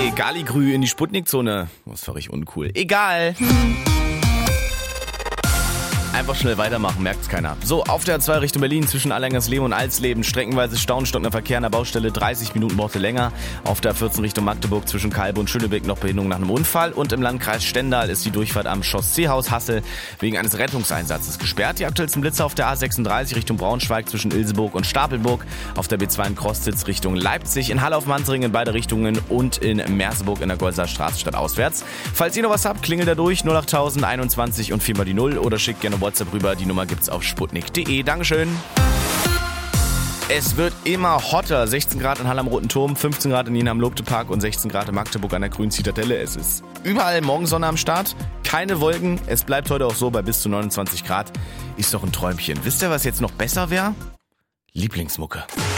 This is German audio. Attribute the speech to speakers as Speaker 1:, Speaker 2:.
Speaker 1: Galigrü in die Sputnik-Zone. Das war richtig uncool. Egal. Einfach schnell weitermachen, merkt's keiner. So, auf der A2 Richtung Berlin zwischen Allengersleben und Alsleben. Streckenweise Stau und stockender Verkehr an der Baustelle. 30 Minuten brauchte länger. Auf der A14 Richtung Magdeburg zwischen Kalbe und Schönebeck noch Behinderung nach einem Unfall. Und im Landkreis Stendal ist die Durchfahrt am Chausseehaus Hassel wegen eines Rettungseinsatzes gesperrt. Die aktuellsten Blitze auf der A36 Richtung Braunschweig zwischen Ilseburg und Stapelburg. Auf der B2 in Krostitz Richtung Leipzig. In Halle auf Manzering in beide Richtungen. Und in Merseburg in der Golser Straße stadtauswärts. Falls ihr noch was habt, klingelt da durch. 08000 21 und 4 mal die 0 oder schickt gerne WhatsApp rüber. Die Nummer gibt's auf sputnik.de. Dankeschön. Es wird immer hotter. 16 Grad in Halle am Roten Turm, 15 Grad in Jena am Lobtepark und 16 Grad in Magdeburg an der Grünen Zitadelle. Es ist überall Morgensonne am Start. Keine Wolken. Es bleibt heute auch so bei bis zu 29 Grad. Ist doch ein Träumchen. Wisst ihr, was jetzt noch besser wäre? Lieblingsmucke.